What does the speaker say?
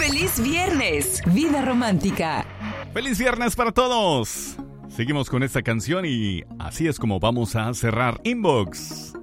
¡Feliz viernes! Vida romántica. ¡Feliz viernes para todos! Seguimos con esta canción y así es como vamos a cerrar Inbox.